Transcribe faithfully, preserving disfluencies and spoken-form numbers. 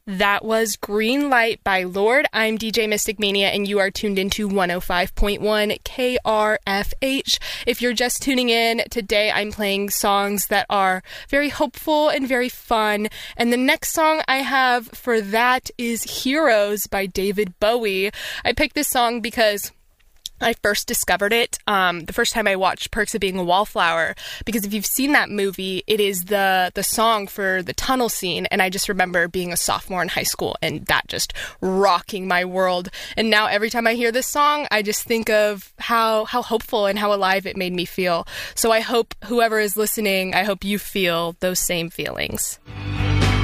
That was Green Light by Lorde. I'm D J Mystic Mania, and you are tuned into one oh five point one K R F H. If you're just tuning in, today I'm playing songs that are very hopeful and very fun. And the next song I have for that is Heroes by David Bowie. I picked this song because I first discovered it um, the first time I watched Perks of Being a Wallflower, because if you've seen that movie, it is the the song for the tunnel scene, and I just remember being a sophomore in high school and that just rocking my world. And now every time I hear this song, I just think of how how hopeful and how alive it made me feel. So I hope whoever is listening, I hope you feel those same feelings.